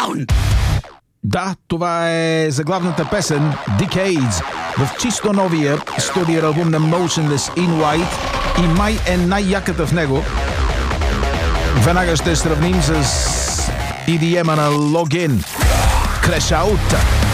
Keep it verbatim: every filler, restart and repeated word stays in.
down! Да, това е заглавната песен Decades в чисто новия студия албум на Motionless in White и май е най-яката в него. Веднага ще сравним с и ди ем-а на Login. Crash Out!